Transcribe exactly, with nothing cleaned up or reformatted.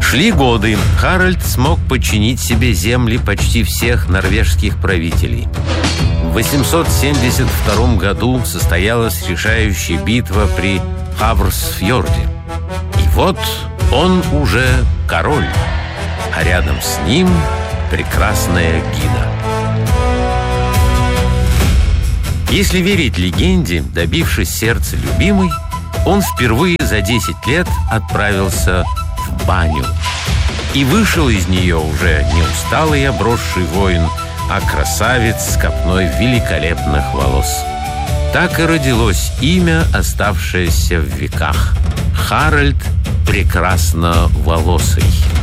Шли годы. Харальд смог подчинить себе земли почти всех норвежских правителей. В восемьсот семьдесят втором году состоялась решающая битва при Хаврсфьорде. И вот он уже король, а рядом с ним прекрасная Гина. Если верить легенде, добившись сердца любимой, он впервые за десять лет отправился в баню. И вышел из нее уже не усталый и обросший воин, а красавец с копной великолепных волос. Так и родилось имя, оставшееся в веках: Харальд Прекрасноволосый.